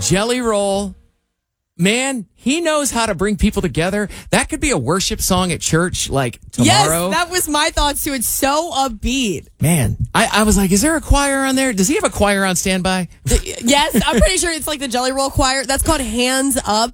Jelly Roll. Man, he knows how to bring people together. That could be a worship song at church, like tomorrow. Yes, that was my thoughts too. It's so upbeat. Man, I was like, is there a choir on there? Does he have a choir on standby? Yes, I'm pretty sure it's like the Jelly Roll Choir. That's called Hands Up.